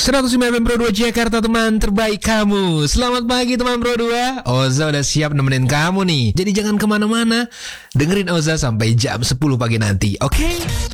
105 FM Pro 2 Jakarta, teman terbaik kamu. Selamat pagi teman Pro 2. Oza udah siap nemenin kamu nih. Jadi jangan kemana-mana, dengerin Oza sampai jam 10 pagi nanti, oke?